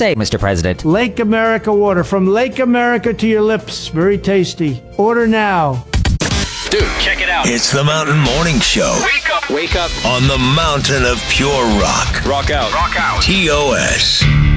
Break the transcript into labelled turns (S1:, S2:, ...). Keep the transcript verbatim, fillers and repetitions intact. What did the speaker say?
S1: say, Mister President?
S2: Lake America water. From Lake America to your lips. Very tasty. Order now.
S3: Dude, check it out.
S4: It's the Mountain Morning Show.
S3: Wake up. Wake up.
S4: On the mountain of pure rock.
S3: Rock out. Rock out.
S4: T O S.